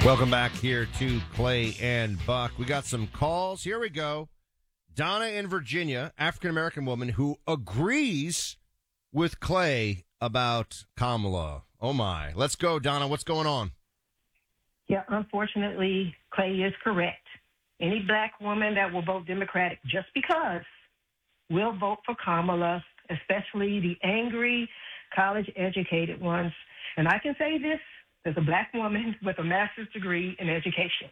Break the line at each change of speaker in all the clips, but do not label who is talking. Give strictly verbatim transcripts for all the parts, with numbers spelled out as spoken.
Welcome back here to Clay and Buck. We got some calls. Here we go. Donna in Virginia, African-American woman who agrees with Clay about Kamala. Oh, my. Let's go, Donna. What's going on?
Yeah, unfortunately, Clay is correct. Any black woman that will vote Democratic just because will vote for Kamala, especially the angry, college-educated ones. And I can say this as a black woman with a master's degree in education.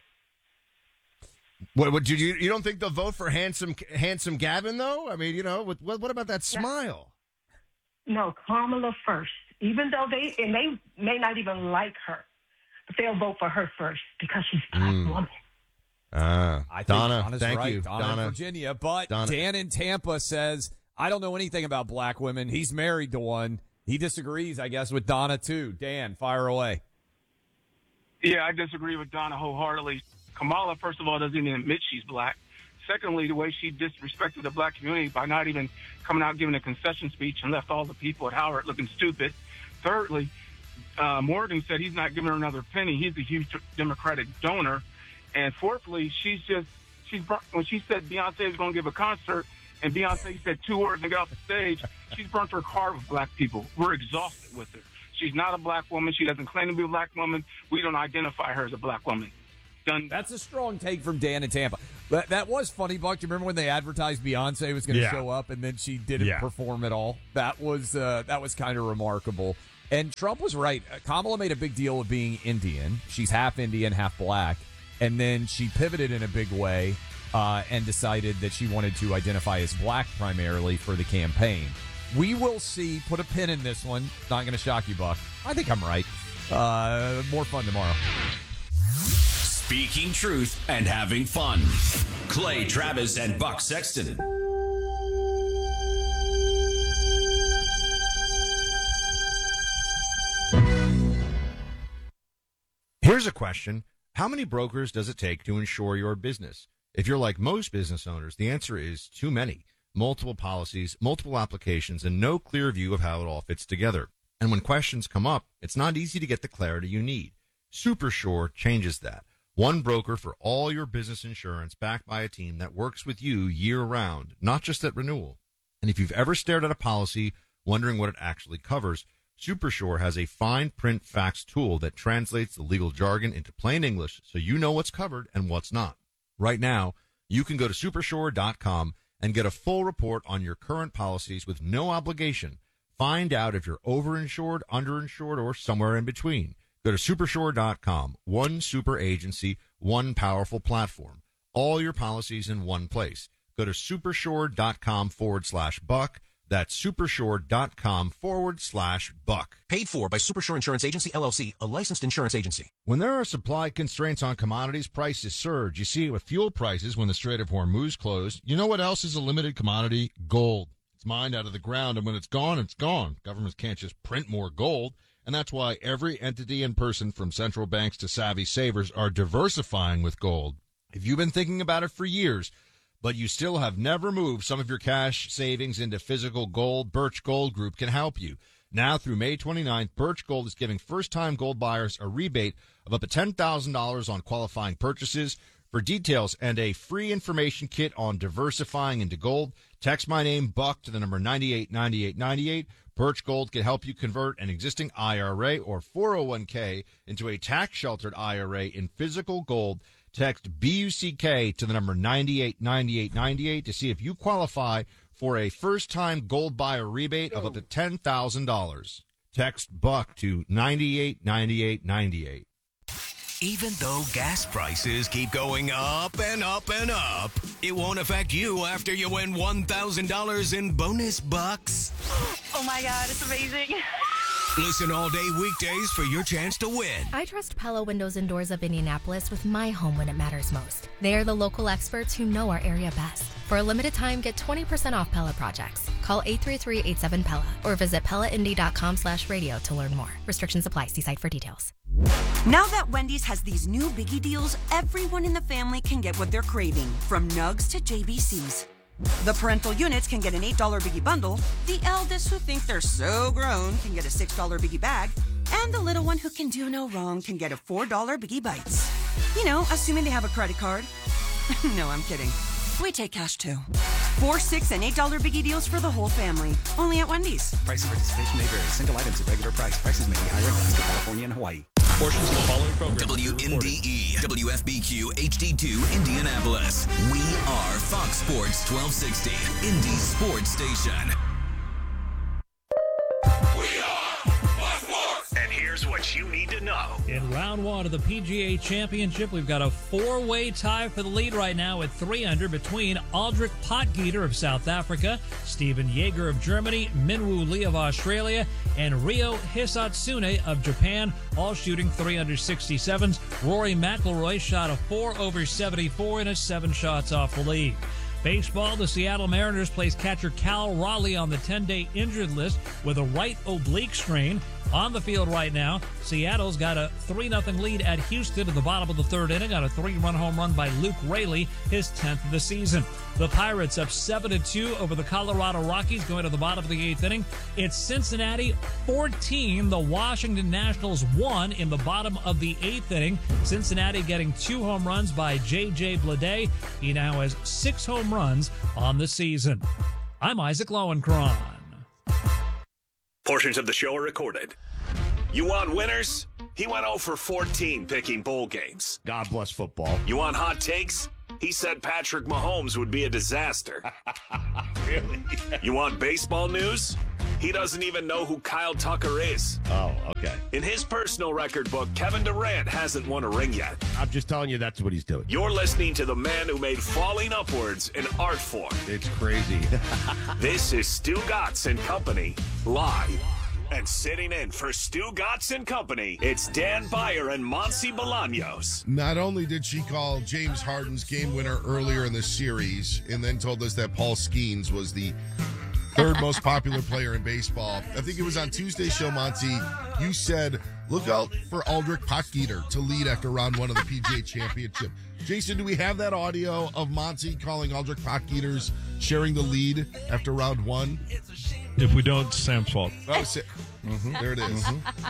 What, what, you, you don't think they'll vote for handsome handsome Gavin, though? I mean, you know, what, what about that smile?
No, Kamala first. Even though they, and they may not even like her, but they'll vote for her first because she's a black mm. woman.
Uh,
I think
Donna,
Donna's
thank
right.
you.
Donna,
Donna
in Virginia. But
Donna.
Dan in Tampa says, I don't know anything about black women. He's married to one. He disagrees, I guess, with Donna, too. Dan, fire away.
Yeah, I disagree with Donna wholeheartedly. Kamala, first of all, doesn't even admit she's black. Secondly, the way she disrespected the black community by not even coming out giving a concession speech and left all the people at Howard looking stupid. Thirdly, uh, Morgan said he's not giving her another penny. He's a huge Democratic donor. And fourthly, she's just, she's burnt, when she said Beyonce is going to give a concert and Beyonce said two words and got off the stage, she's burnt her car with black people. We're exhausted with her. She's not a black woman. She doesn't claim to be a black woman. We don't identify her as a black woman. Done.
That's a strong take from Dan in Tampa. That, that was funny, Buck. Do you remember when they advertised Beyonce was going to
yeah.
show up and then she didn't
yeah.
perform at all? That was uh, that was kind of remarkable. And Trump was right. Kamala made a big deal of being Indian. She's half Indian, half black. And then she pivoted in a big way uh, and decided that she wanted to identify as black primarily for the campaign. We will see. Put a pin in this one. Not going to shock you, Buck. I think I'm right. Uh, more fun tomorrow.
Speaking truth and having fun. Clay Travis and Buck Sexton.
Here's a question. How many brokers does it take to insure your business? If you're like most business owners, the answer is too many. Multiple policies, multiple applications, and no clear view of how it all fits together. And when questions come up, it's not easy to get the clarity you need. SuperSure changes that. One broker for all your business insurance backed by a team that works with you year-round, not just at renewal. And if you've ever stared at a policy wondering what it actually covers, SuperSure has a fine print facts tool that translates the legal jargon into plain English so you know what's covered and what's not. Right now, you can go to supersure dot com and get a full report on your current policies with no obligation. Find out if you're overinsured, underinsured, or somewhere in between. Go to supersure dot com. One super agency, one powerful platform. All your policies in one place. Go to supersure dot com forward slash buck. That's supersure dot com forward slash buck.
Paid for by Supersure Insurance Agency, L L C, a licensed insurance agency.
When there are supply constraints on commodities, prices surge. You see it with fuel prices when the Strait of Hormuz closed. You know what else is a limited commodity? Gold. It's mined out of the ground, and when it's gone, it's gone. Governments can't just print more gold, and that's why every entity and person from central banks to savvy savers are diversifying with gold. If you've been thinking about it for years, but you still have never moved some of your cash savings into physical gold, Birch Gold Group can help you. Now through May twenty-ninth, Birch Gold is giving first-time gold buyers a rebate of up to ten thousand dollars on qualifying purchases. For details and a free information kit on diversifying into gold, text my name, Buck, to the number nine eight nine eight nine eight. Birch Gold can help you convert an existing I R A or four oh one k into a tax-sheltered I R A in physical gold. Text B U C K to the number nine eight nine eight nine eight to see if you qualify for a first-time gold buyer rebate of up to ten thousand dollars. Text Buck to nine eight nine eight nine eight.
Even though gas prices keep going up and up and up, it won't affect you after you win one thousand dollars in bonus bucks.
Oh my God, it's amazing.
Listen all day weekdays for your chance to win.
I trust Pella Windows and Doors of Indianapolis with my home when it matters most. They are the local experts who know our area best. For a limited time, get twenty percent off Pella projects. Call eight three three eight seven Pella or visit pella indy dot com slash radio to learn more. Restrictions apply. See site for details.
Now that Wendy's has these new biggie deals, everyone in the family can get what they're craving, from nugs to J B Cs. The parental units can get an eight dollar biggie bundle. The eldest who think they're so grown can get a six dollar biggie bag. And the little one who can do no wrong can get a four dollar Biggie Bites. You know, assuming they have a credit card. No, I'm kidding. We take cash too. Four, six, and eight dollar Biggie deals for the whole family. Only at Wendy's.
Price and participation may vary. Single items at regular price. Prices may be higher in Alaska, California, and Hawaii.
Portions of the following program.
W N D E, W F B Q, H D two, Indianapolis. We are Fox Sports twelve sixty, Indy's sports station.
Here's what you need to know.
In round one of the P G A Championship, we've got a four-way tie for the lead right now at three under between Aldrich Potgieter of South Africa, Stephen Yeager of Germany, Minwoo Lee of Australia, and Ryo Hisatsune of Japan, all shooting three under sixty-sevens. Rory McIlroy shot a four over seventy-four and is seven shots off the lead. Baseball, the Seattle Mariners plays catcher Cal Raleigh on the ten-day injured list with a right oblique strain. On the field right now, Seattle's got a three nothing lead at Houston at the bottom of the third inning on a three-run home run by Luke Raley, his tenth of the season. The Pirates up seven to two over the Colorado Rockies going to the bottom of the eighth inning. It's Cincinnati fourteen. The Washington Nationals one in the bottom of the eighth inning. Cincinnati getting two home runs by J J Bleday. He now has six home runs on the season. I'm Isaac Lowenkron.
Portions of the show are recorded. You want winners? He went oh for fourteen picking bowl games.
God bless football.
You want hot takes? He said Patrick Mahomes would be a disaster.
Really?
You want baseball news? He doesn't even know who Kyle Tucker is.
Oh, okay.
In his personal record book, Kevin Durant hasn't won a ring yet.
I'm just telling you that's what he's doing.
You're listening to the man who made falling upwards an art form.
It's crazy.
This is Stu Gatz and Company, live. And sitting in for Stu Gatz and Company, it's Dan Beyer and Monty Bolaños.
Not only did she call James Harden's game winner earlier in the series and then told us that Paul Skeens was the third most popular player in baseball. I think it was on Tuesday's show, Monty. You said, look out for Aldrich Potgieter to lead after round one of the P G A Championship. Jason, do we have that audio of Monty calling Aldrich Potgieter's sharing the lead after round one?
If we don't, Sam's fault.
Oh, Sa- mm-hmm. There it is. Mm-hmm.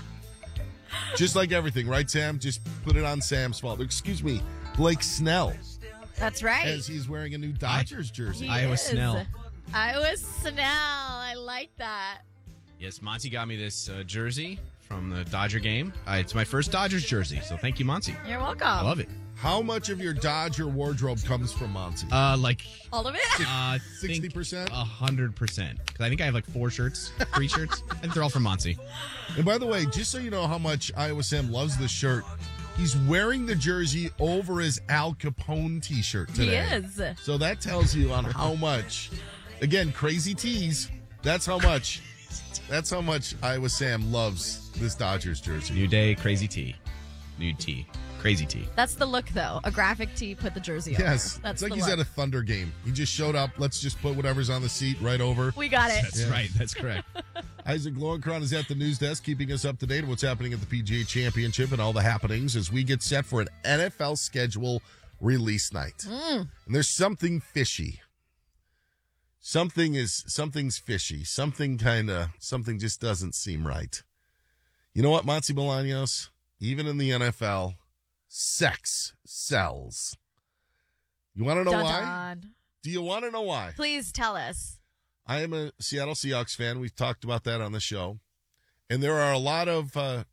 Just like everything, right, Sam? Just put it on Sam's fault. Excuse me, Blake Snell.
That's right.
As he's wearing a new Dodgers jersey.
He
Iowa
is.
Snell.
Iowa Snell. I like that.
Yes, Monty got me this uh, jersey from the Dodger game. Uh, it's my first Dodgers jersey, so thank you, Monty.
You're welcome.
I love it.
How much of your Dodger wardrobe comes from Monty?
Uh, like
all of it.
Uh,
sixty percent.
A hundred percent. Because I think I have like four shirts, three shirts, and they're all from Monty.
And by the way, just so you know how much Iowa Sam loves this shirt, he's wearing the jersey over his Al Capone T-shirt today.
He is.
So that tells you on how much. Again, crazy tees. That's how much. That's how much Iowa Sam loves this Dodgers jersey.
New day, crazy tee. New tee. Crazy tee.
That's the look, though. A graphic tee, put the jersey on.
Yes.
That's
it's like
the
he's
look.
at a Thunder game. He just showed up. Let's just put whatever's on the seat right over.
We got it.
That's
Yeah.
right. That's correct.
Isaac Lowenkron is at the news desk, keeping us up to date on what's happening at the P G A Championship and all the happenings as we get set for an N F L schedule release night.
Mm.
And there's something fishy. Something is something's fishy. Something kind of something just doesn't seem right. You know what, Monty Bolaños? Even in the N F L, sex sells. You want to know
Dun,
why?
dun.
Do you want to know why?
Please tell us.
I am a Seattle Seahawks fan. We've talked about that on the show. And there are a lot of uh,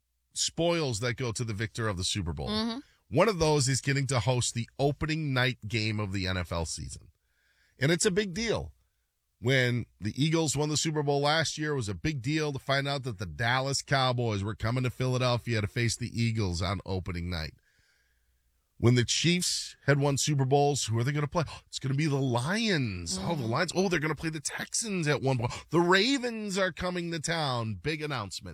spoils that go to the victor of the Super Bowl.
Mm-hmm.
One of those is getting to host the opening night game of the N F L season. And it's a big deal. When the Eagles won the Super Bowl last year, it was a big deal to find out that the Dallas Cowboys were coming to Philadelphia to face the Eagles on opening night. When the Chiefs had won Super Bowls, who are they going to play? Oh, it's going to be the Lions. Mm. Oh, the Lions. Oh, they're going to play the Texans at one point. The Ravens are coming to town. Big announcement.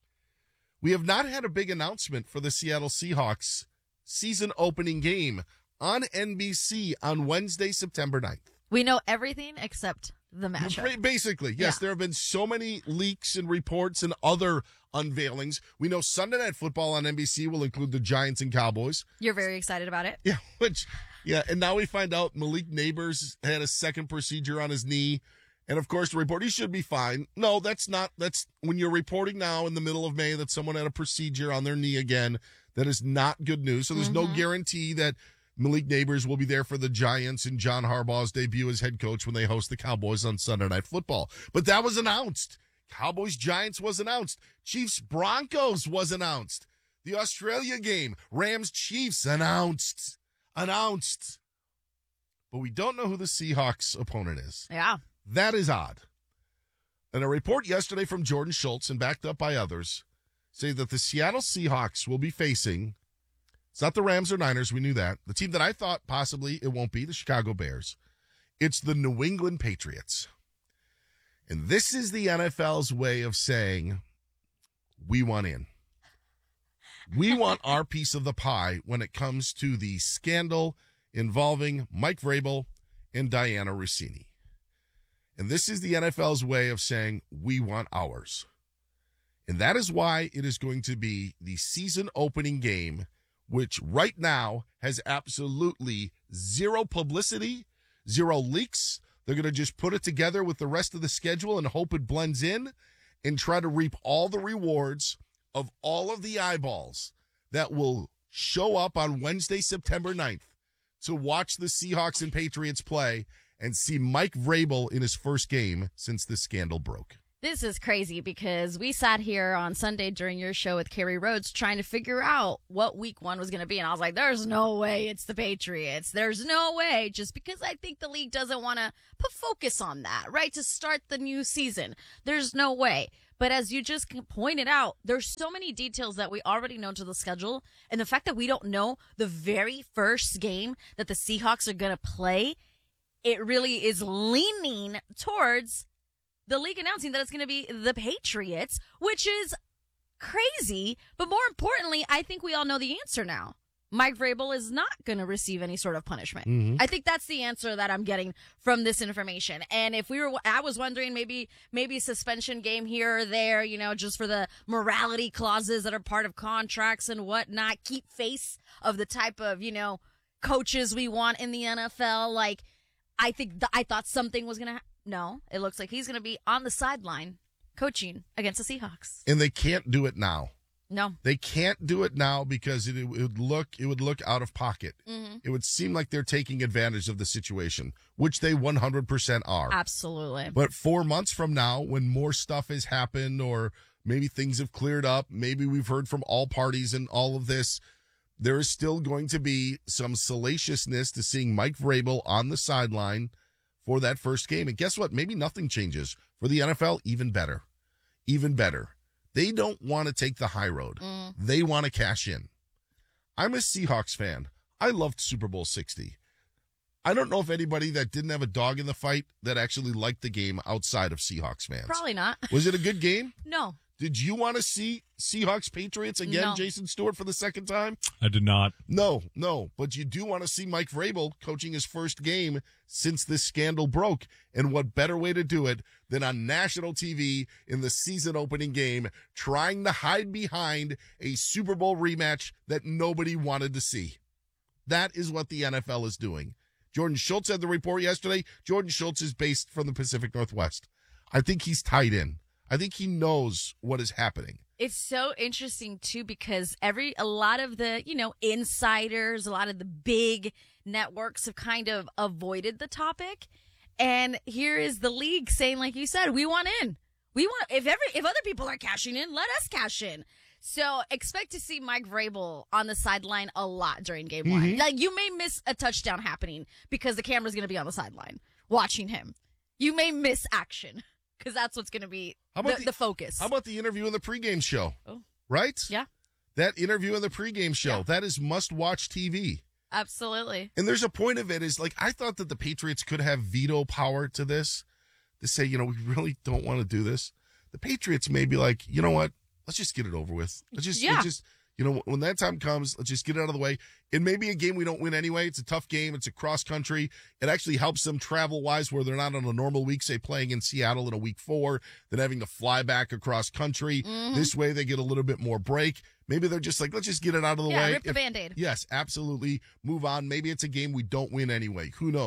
We have not had a big announcement for the Seattle Seahawks season opening game on N B C on Wednesday, September ninth.
We know everything except the matchup.
Basically, yes. Yeah. There have been so many leaks and reports and other unveilings. We know Sunday Night Football on N B C will include the Giants and Cowboys.
You're very excited about it?
Yeah, which, yeah, and now we find out Malik Neighbors had a second procedure on his knee, And of course, the report, he should be fine. No, that's not, that's when you're reporting now in the middle of May that someone had a procedure on their knee again, that is not good news. So there's mm-hmm. no guarantee that Malik Neighbors will be there for the Giants and John Harbaugh's debut as head coach when they host the Cowboys on Sunday Night Football. But that was announced. Cowboys Giants was announced. Chiefs Broncos was announced. The Australia game, Rams Chiefs announced. Announced. But we don't know who the Seahawks opponent is.
Yeah.
That is odd. And a report yesterday from Jordan Schultz and backed up by others say that the Seattle Seahawks will be facing, it's not the Rams or Niners, we knew that. The team that I thought possibly it won't be, the Chicago Bears. It's the New England Patriots. And this is the N F L's way of saying, we want in. We want our piece of the pie when it comes to the scandal involving Mike Vrabel and Diana Rossini. And this is the N F L's way of saying, we want ours. And that is why it is going to be the season opening game, which right now has absolutely zero publicity, zero leaks. They're going to just put it together with the rest of the schedule and hope it blends in and try to reap all the rewards of all of the eyeballs that will show up on Wednesday, September ninth to watch the Seahawks and Patriots play and see Mike Vrabel in his first game since this scandal broke.
This is crazy because we sat here on Sunday during your show with Carrie Rhodes trying to figure out what week one was going to be. And I was like, there's no way it's the Patriots. There's no way, just because I think the league doesn't want to put focus on that, right? To start the new season. There's no way. But as you just pointed out, there's so many details that we already know to the schedule. And the fact that we don't know the very first game that the Seahawks are going to play, it really is leaning towards the league announcing that it's going to be the Patriots, which is crazy. But more importantly, I think we all know the answer now. Mike Vrabel is not going to receive any sort of punishment. Mm-hmm. I think that's the answer that I'm getting from this information. And if we were, I was wondering maybe, maybe suspension game here or there, you know, just for the morality clauses that are part of contracts and whatnot, keep face of the type of, you know, coaches we want in the N F L. Like, I think th- I thought something was going to happen. No, it looks like he's going to be on the sideline coaching against the Seahawks.
And they can't do it now.
No.
They can't do it now because it, it would look it would look out of pocket. Mm-hmm. It would seem like they're taking advantage of the situation, which they one hundred percent are.
Absolutely.
But four months from now, when more stuff has happened or maybe things have cleared up, maybe we've heard from all parties and all of this, there is still going to be some salaciousness to seeing Mike Vrabel on the sideline for that first game. And guess what? Maybe nothing changes. For the N F L, even better. Even better. They don't want to take the high road. Mm. They want to cash in. I'm a Seahawks fan. I loved Super Bowl sixty. I don't know if anybody that didn't have a dog in the fight that actually liked the game outside of Seahawks fans.
Probably not.
Was it a good game?
No.
Did you want to see Seahawks Patriots again,
no.
Jason Stewart, for the second time?
I did not.
No, no. But you do want to see Mike Vrabel coaching his first game since this scandal broke. And what better way to do it than on national T V in the season opening game, trying to hide behind a Super Bowl rematch that nobody wanted to see. That is what the N F L is doing. Jordan Schultz had the report yesterday. Jordan Schultz is based from the Pacific Northwest. I think he's tied in. I think he knows what is happening.
It's so interesting, too, because every a lot of the, you know, insiders, a lot of the big networks have kind of avoided the topic. And here is the league saying, like you said, we want in. We want if every if other people are cashing in, let us cash in. So expect to see Mike Vrabel on the sideline a lot during game mm-hmm. one. Like, you may miss a touchdown happening because the camera's going to be on the sideline watching him. You may miss action. Because that's what's going to be the, the, the focus.
How about the interview in the pregame show?
Oh.
Right?
Yeah.
That interview in the pregame show. Yeah. That is must-watch T V.
Absolutely.
And there's a point of it is, like, I thought that the Patriots could have veto power to this, to say, you know, we really don't want to do this. The Patriots may be like, you know what? Let's just get it over with. Let's just,
yeah.
let's just you know, when that time comes, let's just get it out of the way. It may be a game we don't win anyway. It's a tough game. It's a cross country. It actually helps them travel wise where they're not on a normal week, say playing in Seattle in a week four, then having to fly back across country. Mm-hmm. This way they get a little bit more break. Maybe they're just like, let's just get it out of the
yeah,
way.
Rip the if, Band-Aid.
Yes, absolutely. Move on. Maybe it's a game we don't win anyway. Who knows?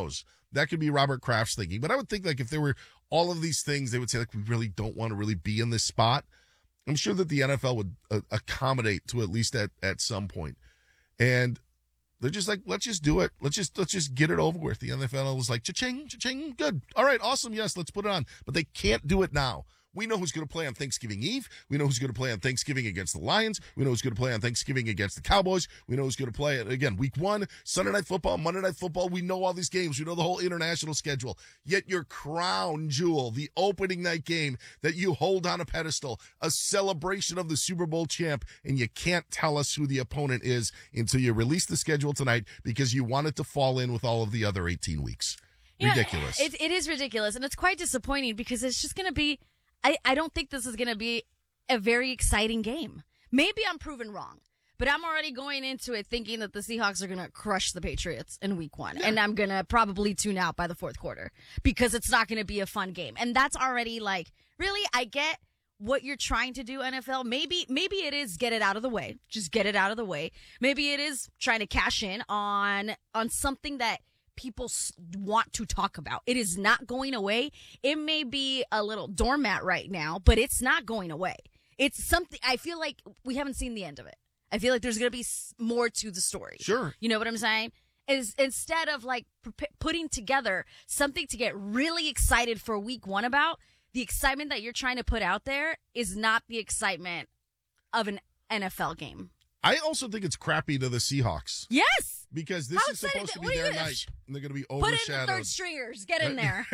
that could be Robert Kraft's thinking. But I would think like if there were all of these things, they would say like we really don't want to really be in this spot. I'm sure that the N F L would uh, accommodate to at least at, at some point. And they're just like, let's just do it. Let's just let's just get it over with. The N F L was like, cha-ching, cha-ching, good. All right, awesome, yes, let's put it on. But they can't do it now. We know who's going to play on Thanksgiving Eve. We know who's going to play on Thanksgiving against the Lions. We know who's going to play on Thanksgiving against the Cowboys. We know who's going to play, again, week one, Sunday Night Football, Monday Night Football. We know all these games. We know the whole international schedule. Yet your crown jewel, the opening night game that you hold on a pedestal, a celebration of the Super Bowl champ, and you can't tell us who the opponent is until you release the schedule tonight because you want it to fall in with all of the other eighteen weeks. Ridiculous.
Yeah, it, it is ridiculous, and it's quite disappointing because it's just going to be I, I don't think this is going to be a very exciting game. Maybe I'm proven wrong, but I'm already going into it thinking that the Seahawks are going to crush the Patriots in week one, yeah. and I'm going to probably tune out by the fourth quarter because it's not going to be a fun game. And that's already like, really, I get what you're trying to do, N F L. Maybe maybe it is get it out of the way. Just get it out of the way. Maybe it is trying to cash in on on something that people want to talk about. It is not going away. It may be a little doormat right now, but it's not going away. It's something, I feel like we haven't seen the end of it. I feel like there's going to be more to the story.
Sure.
You know what I'm saying? Is instead of like p- putting together something to get really excited for week one about, the excitement that you're trying to put out there is not the excitement of an N F L game.
I also think it's crappy to the Seahawks.
Yes.
Because this
How
is supposed to be
what
their
you,
night, and they're going to be
Put
overshadowed.
in the third stringers. Get in there.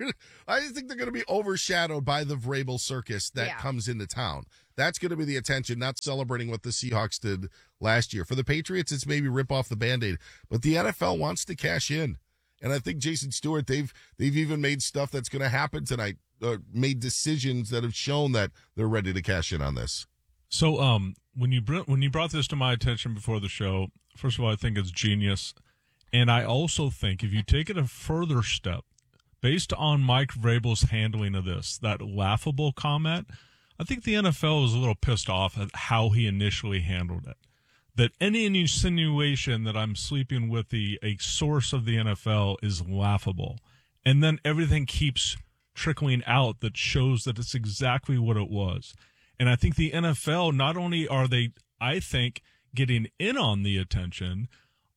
I just think they're going to be overshadowed by the Vrabel circus that
Yeah.
comes into town. That's going to be the attention, not celebrating what the Seahawks did last year. For the Patriots, it's maybe rip off the Band-Aid. But the N F L wants to cash in. And I think Jason Stewart, they've they've even made stuff that's going to happen tonight, uh, made decisions that have shown that they're ready to cash in on this.
So, um, when you br- when you brought this to my attention before the show, first of all, I think it's genius, and I also think if you take it a further step, based on Mike Vrabel's handling of this, that laughable comment, I think the N F L is a little pissed off at how he initially handled it. That any insinuation that I'm sleeping with the a source of the N F L is laughable, and then everything keeps trickling out that shows that it's exactly what it was. And I think the N F L, not only are they, I think, getting in on the attention,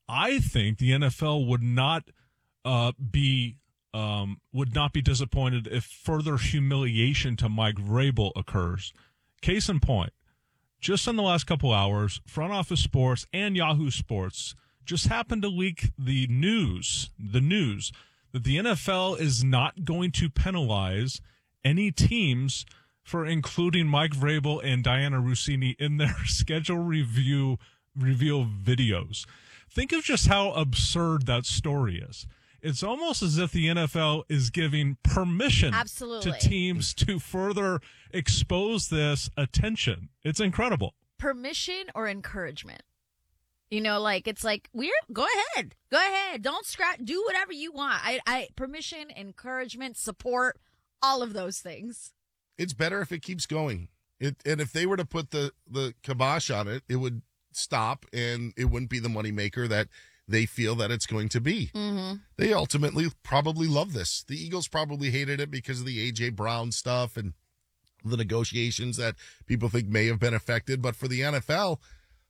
I think the N F L would not uh, be um, would not be disappointed if further humiliation to Mike Vrabel occurs. Case in point, just in the last couple hours, Front Office Sports and Yahoo Sports just happened to leak the news, the news that the N F L is not going to penalize any teams for including Mike Vrabel and Diana Rossini in their schedule review reveal videos. Think of just how absurd that story is. It's almost as if the N F L is giving permission
Absolutely.
to teams to further expose this attention. It's incredible.
Permission or encouragement? You know, like, it's like, we're, go ahead. Go ahead. Don't scratch. Do whatever you want. I, I, permission, encouragement, support, all of those things.
It's better if it keeps going. It, and if they were to put the, the kibosh on it, it would stop and it wouldn't be the moneymaker that they feel that it's going to be.
Mm-hmm.
They ultimately probably love this. The Eagles probably hated it because of the A J Brown stuff and the negotiations that people think may have been affected. But for the N F L,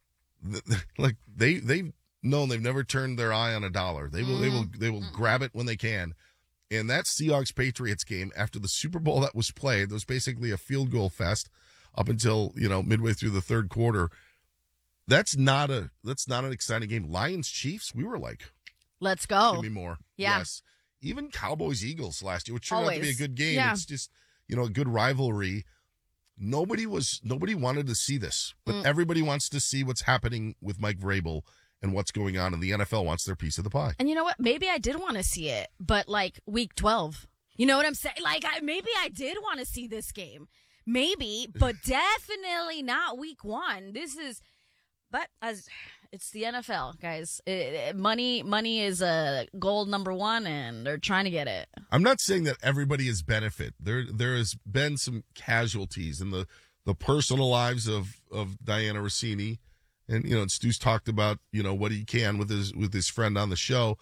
like they, they've known they've never turned their eye on a dollar. They will, mm-hmm. they will, they will mm-hmm. grab it when they can. And that Seahawks-Patriots game, after the Super Bowl that was played, there was basically a field goal fest up until, you know, midway through the third quarter. That's not a that's not an exciting game. Lions-Chiefs, we were like,
let's go.
Give me more.
Yeah.
Yes. Even Cowboys-Eagles last year, which turned
Always.
out to be a good game.
Yeah.
It's just, you know, a good rivalry. Nobody was nobody wanted to see this, but mm. everybody wants to see what's happening with Mike Vrabel and what's going on, and the N F L wants their piece of the pie.
And you know what? Maybe I did want to see it, but like week twelve. You know what I'm saying? Like, I, maybe I did want to see this game. Maybe, but definitely not week one. This is, but as it's the N F L, guys. It, it, money, money is a uh, goal number one, and they're trying to get it.
I'm not saying that everybody is benefit. There, there has been some casualties in the, the personal lives of, of Diana Rossini. And, you know, Stu's talked about, you know, what he can with his with his friend on the show.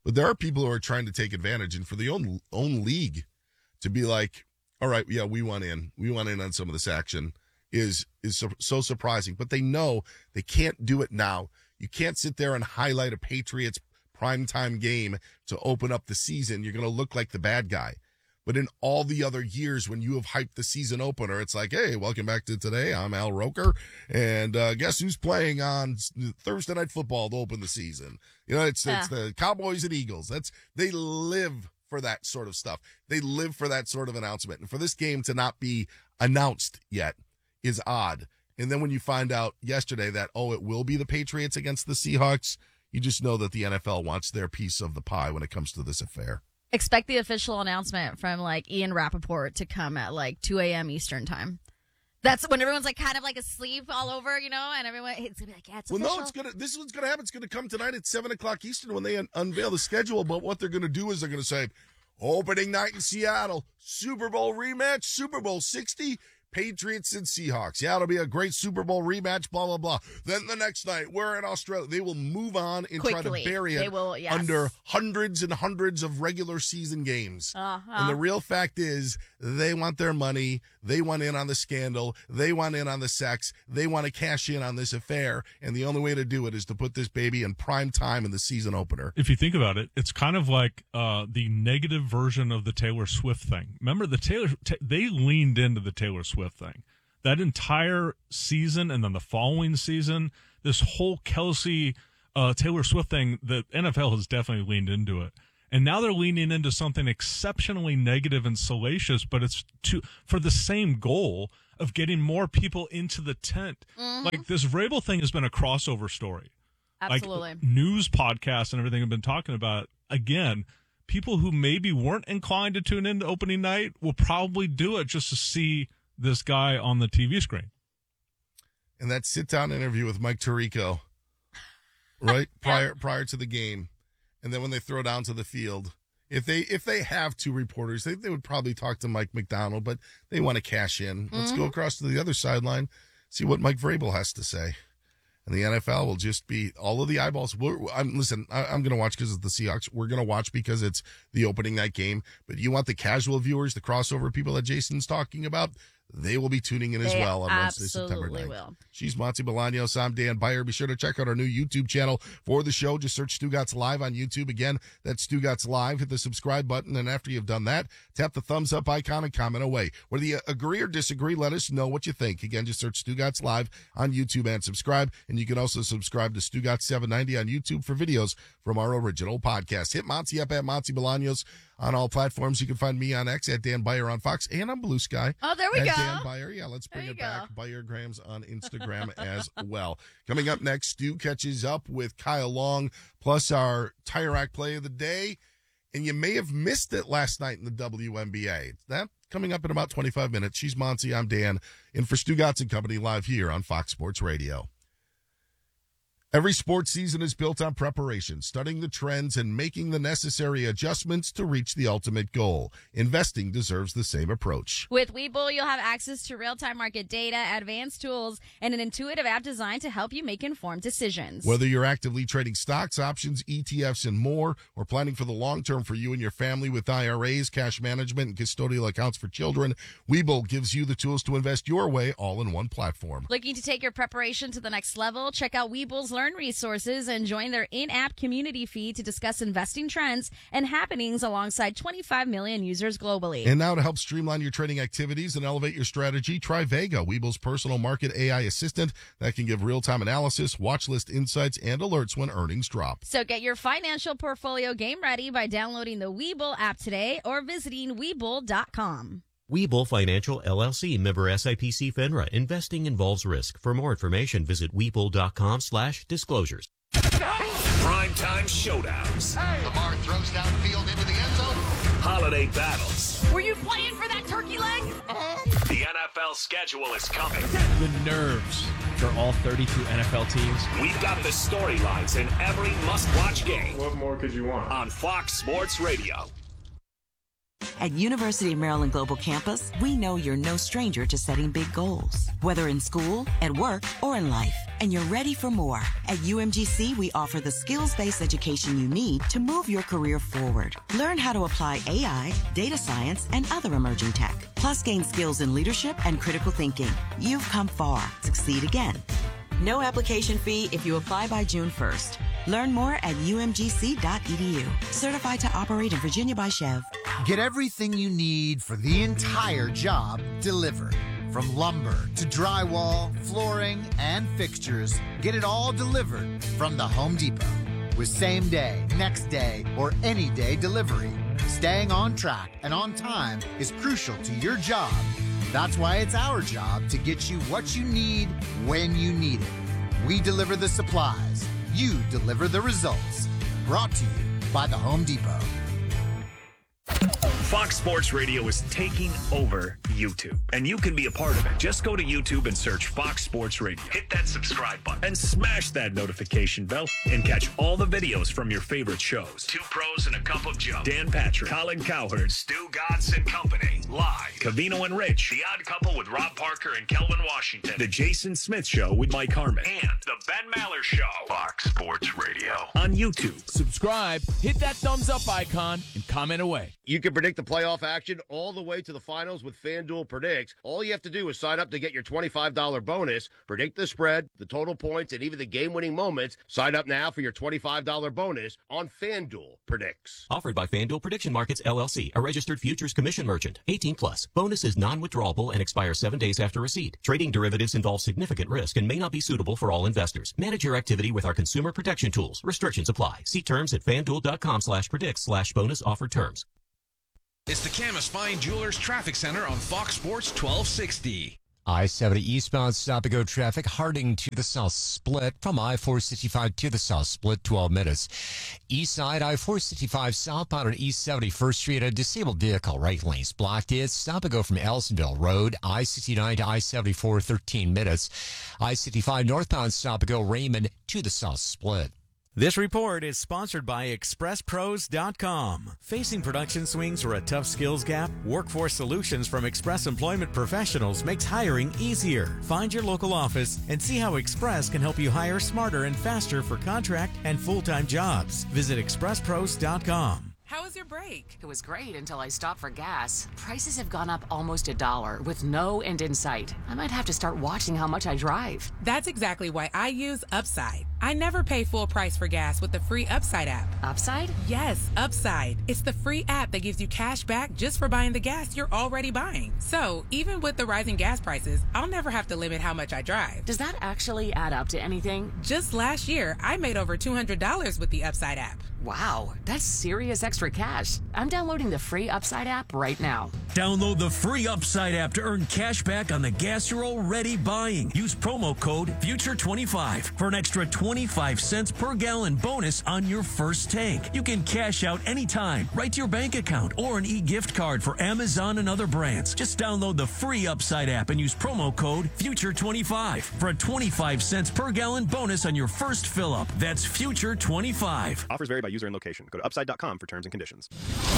But there are people who are trying to take advantage, and for the own own league to be like, all right, yeah, we want in. We want in on some of this action is is so, so surprising. But they know they can't do it now. You can't sit there and highlight a Patriots primetime game to open up the season. You're going to look like the bad guy. But in all the other years when you have hyped the season opener, it's like, hey, welcome back to today. I'm Al Roker. And uh, guess who's playing on Thursday Night Football to open the season? You know, it's, yeah. it's the Cowboys and Eagles. That's they live for that sort of stuff. They live for that sort of announcement. And for this game to not be announced yet is odd. And then when you find out yesterday that, oh, it will be the Patriots against the Seahawks, you just know that the N F L wants their piece of the pie when it comes to this affair.
Expect the official announcement from like Ian Rappaport to come at like two a.m. Eastern time. That's when everyone's like kind of like asleep all over, you know, and everyone it's gonna be like, yeah, it's
well,
official.
no, it's gonna. This is what's gonna happen. It's gonna come tonight at seven o'clock Eastern when they un- unveil the schedule. But what they're gonna do is they're gonna say, opening night in Seattle, Super Bowl rematch, Super Bowl sixty. Patriots and Seahawks. Yeah, it'll be a great Super Bowl rematch, blah, blah, blah. Then the next night, we're in Australia. They will move on and
Quickly.
try to bury it
they will, yes.
under hundreds and hundreds of regular season games.
Uh-huh.
And the real fact is they want their money. They want in on the scandal. They want in on the sex. They want to cash in on this affair. And the only way to do it is to put this baby in prime time in the season opener.
If you think about it, it's kind of like uh, the negative version of the Taylor Swift thing. Remember, the Taylor t- they leaned into the Taylor Swift thing. That entire season and then the following season, this whole Kelsey uh, Taylor Swift thing, the N F L has definitely leaned into it. And now they're leaning into something exceptionally negative and salacious, but it's to for the same goal of getting more people into the tent. Mm-hmm. Like this Vrabel thing has been a crossover story.
Absolutely.
Like news podcasts and everything have been talking about. Again, people who maybe weren't inclined to tune in to opening night will probably do it just to see this guy on the T V screen.
And that sit-down interview with Mike Tirico, right, prior prior to the game. And then when they throw down to the field, if they if they have two reporters, they, they would probably talk to Mike McDonald, but they want to cash in. Mm-hmm. Let's go across to the other sideline, see what Mike Vrabel has to say. And the N F L will just be all of the eyeballs. We're, I'm, listen, I, I'm going to watch because it's the Seahawks. We're going to watch because it's the opening night game. But you want the casual viewers, the crossover people that Jason's talking about, they will be tuning in as
they
well on Wednesday, September ninth.
Will.
She's Monty Bolaños. I'm Dan Beyer. Be sure to check out our new YouTube channel for the show. Just search Stugotz Live on YouTube. Again, that's Stugotz Live. Hit the subscribe button, and after you've done that, tap the thumbs up icon and comment away. Whether you agree or disagree, let us know what you think. Again, just search Stugotz Live on YouTube and subscribe. And you can also subscribe to Stugotz seven ninety on YouTube for videos from our original podcast. Hit Monty up at Monty Bolaños on all platforms. You can find me on X at Dan Beyer on Fox and on Blue Sky.
Oh, there we
at
go.
Dan Beyer. Yeah, let's bring it back. Beyergrams on Instagram as well. Coming up next, Stu catches up with Kyle Long, plus our Tire Rack play of the day. And you may have missed it last night in the W N B A. That coming up in about twenty-five minutes. She's Monty. I'm Dan. In for Stugotz and Company live here on Fox Sports Radio. Every sports season is built on preparation, studying the trends, and making the necessary adjustments to reach the ultimate goal. Investing deserves the same approach.
With Webull, you'll have access to real-time market data, advanced tools, and an intuitive app designed to help you make informed decisions.
Whether you're actively trading stocks, options, E T Fs, and more, or planning for the long term for you and your family with I R As, cash management, and custodial accounts for children, Webull gives you the tools to invest your way all in one platform.
Looking to take your preparation to the next level? Check out Webull's Learn resources and join their in-app community feed to discuss investing trends and happenings alongside twenty-five million users globally.
And now to help streamline your trading activities and elevate your strategy, try Vega, Webull's personal market A I assistant that can give real-time analysis, watch list insights, and alerts when earnings drop.
So get your financial portfolio game ready by downloading the Webull app today or visiting Webull dot com.
Webull Financial, L L C, member S I P C FINRA. Investing involves risk. For more information, visit Webull.com slash disclosures.
Primetime showdowns.
Hey. Lamar throws downfield into the end zone.
Holiday battles.
Were you playing for that turkey leg?
The N F L schedule is coming.
The nerves for all thirty-two N F L teams.
We've got the storylines in every must-watch game.
What more could you want?
On Fox Sports Radio.
At University of Maryland Global Campus, we know you're no stranger to setting big goals, whether in school, at work, or in life, and you're ready for more. At U M G C, we offer the skills-based education you need to move your career forward. Learn how to apply A I, data science, and other emerging tech, plus gain skills in leadership and critical thinking. You've come far. Succeed again. No application fee if you apply by June first. Learn more at U M G C dot E D U. Certified to operate in Virginia by Chev.
Get everything you need for the entire job delivered. From lumber to drywall, flooring, and fixtures, get it all delivered from the Home Depot. With same day, next day, or any day delivery, staying on track and on time is crucial to your job. That's why it's our job to get you what you need when you need it. We deliver the supplies. You deliver the results. Brought to you by the Home Depot.
Fox Sports Radio is taking over YouTube, and you can be a part of it. Just go to YouTube and search Fox Sports Radio. Hit that subscribe button and smash that notification bell and catch all the videos from your favorite shows. Two Pros and a Cup of Joe, Dan Patrick, Colin Cowherd, Stu Gatz and Company, Live, Covino and Rich, The Odd Couple with Rob Parker and Kelvin Washington, The Jason Smith Show with Mike Harmon, and The Ben Maller Show. Fox Sports Radio on YouTube.
Subscribe, hit that thumbs up icon, and comment away.
You can predict the playoff action all the way to the finals with FanDuel Predicts. All you have to do is sign up to get your twenty-five dollars bonus, predict the spread, the total points, and even the game-winning moments. Sign up now for your twenty-five dollars bonus on FanDuel Predicts.
Offered by FanDuel Prediction Markets, L L C, a registered futures commission merchant. eighteen plus. Bonus is non-withdrawable and expires seven days after receipt. Trading derivatives involves significant risk and may not be suitable for all investors. Manage your activity with our consumer protection tools. Restrictions apply. See terms at FanDuel.com slash predicts slash bonus offer terms.
It's the Camas Fine Jewelers Traffic Center on Fox Sports twelve sixty.
I seventy eastbound stop-and-go traffic, Harding to the south split. From I four sixty-five to the south split, twelve minutes. East side, I four sixty-five southbound on East seventy-first Street, a disabled vehicle, right lanes blocked. It's stop-and-go from Ellisonville Road, I sixty-nine to I seventy-four, thirteen minutes. I sixty-five northbound stop-and-go, Raymond to the south split.
This report is sponsored by Express Pros dot com. Facing production swings or a tough skills gap? Workforce Solutions from Express Employment Professionals makes hiring easier. Find your local office and see how Express can help you hire smarter and faster for contract and full-time jobs. Visit Express Pros dot com.
How was your break? It was great until I stopped for gas. Prices have gone up almost a dollar with no end in sight. I might have to start watching how much I drive.
That's exactly why I use Upside. I never pay full price for gas with the free Upside app.
Upside?
Yes, Upside. It's the free app that gives you cash back just for buying the gas you're already buying. So, even with the rising gas prices, I'll never have to limit how much I drive.
Does that actually add up to anything?
Just last year, I made over two hundred dollars with the Upside app.
Wow, that's serious extra cash. I'm downloading the free Upside app right now.
Download the free Upside app to earn cash back on the gas you're already buying. Use promo code future twenty-five for an extra twenty-five cents per gallon bonus on your first tank. You can cash out anytime, right to your bank account, or an e-gift card for Amazon and other brands. Just download the free Upside app and use promo code future twenty-five for a twenty-five cents per gallon bonus on your first fill up. That's future twenty-five.
Offers vary by user and location. Go to upside dot com for terms and conditions.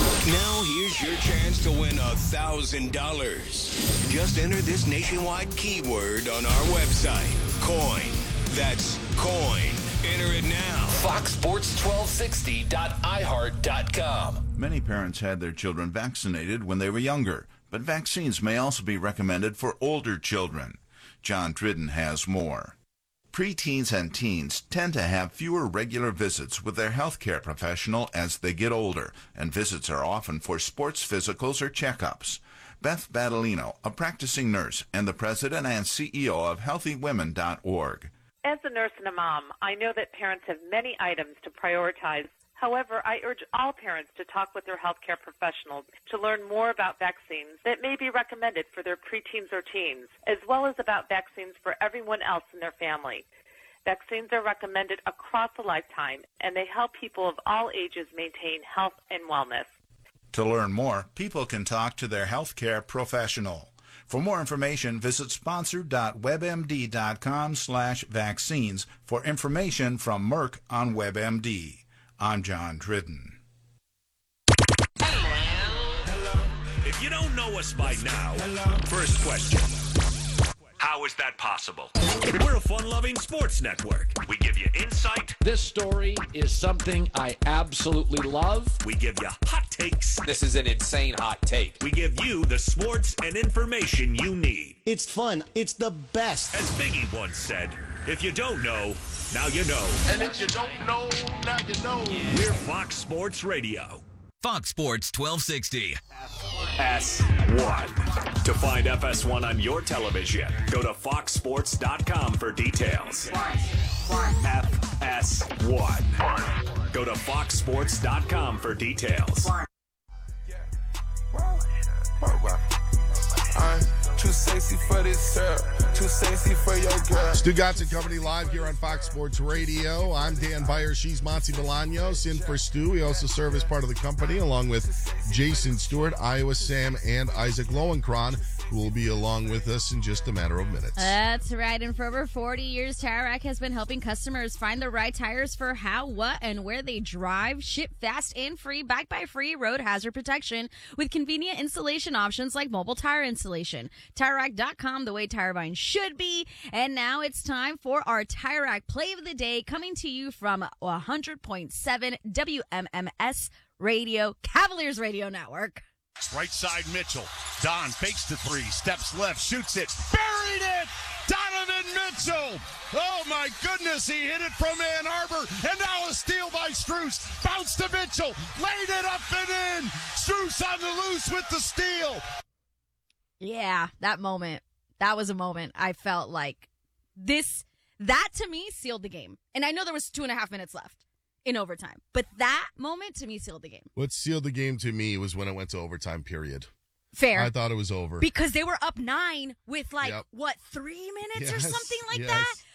Now here's your chance to win a thousand dollars. Just enter this nationwide keyword on our website. Coin. That's coin. Enter it now.
Fox Sports twelve sixty dot i heart dot com.
Many parents had their children vaccinated when they were younger, but vaccines may also be recommended for older children. John Dridden has more. Preteens and teens tend to have fewer regular visits with their healthcare professional as they get older, and visits are often for sports physicals or checkups. Beth Battolino, a practicing nurse and the president and C E O of healthy women dot org.
As a nurse and a mom, I know that parents have many items to prioritize. However, I urge all parents to talk with their healthcare professionals to learn more about vaccines that may be recommended for their preteens or teens, as well as about vaccines for everyone else in their family. Vaccines are recommended across a lifetime, and they help people of all ages maintain health and wellness.
To learn more, people can talk to their healthcare professional. For more information, visit sponsor dot webmd dot com slash vaccines for information from Merck on WebMD. I'm John Dridden.
Hello. Hello.
If you don't know us by now, first question. How is that possible? We're a fun-loving sports network. We give you insight.
This story is something I absolutely love.
We give you hot takes.
This is an insane hot take.
We give you the sports and information you need.
It's fun. It's the best.
As Biggie once said, if you don't know, now you know.
And if you don't know, now you know.
We're Fox Sports Radio.
Fox Sports twelve sixty.
S one. To find F S one on your television, go to fox sports dot com for details. F S one. Go to fox sports dot com for details.
I'm too sexy for this girl, too sexy for your girl.
Stu Gotts and Company live here on Fox Sports Radio. I'm Dan Beyer. She's Monty Bolaños in for Stu. We also serve as part of the company along with Jason Stewart, Iowa Sam, and Isaac Lowenkron, who will be along with us in just a matter of minutes.
That's right. And for over forty years, Tire Rack has been helping customers find the right tires for how, what, and where they drive. Ship fast and free, backed by free road hazard protection with convenient installation options like mobile tire installation. Tire Rack dot com, the way tire buying should be. And now it's time for our Tire Rack Play of the Day, coming to you from one hundred point seven W M M S Radio, Cavaliers Radio Network.
Right side, Mitchell. Don fakes the three, steps left, shoots it, buried it! Donovan Mitchell! Oh my goodness, he hit it from Ann Arbor, and now a steal by Strus. Bounce to Mitchell, laid it up and in! Strus on the loose with the steal!
Yeah, that moment. That was a moment I felt like this, that to me sealed the game. And I know there was two and a half minutes left in overtime, but that moment to me sealed the game.
What sealed the game to me was when it went to overtime, period.
Fair.
I thought it was over.
Because they were up nine with like,
yep.
what, three minutes
yes,
or something like
yes.
that?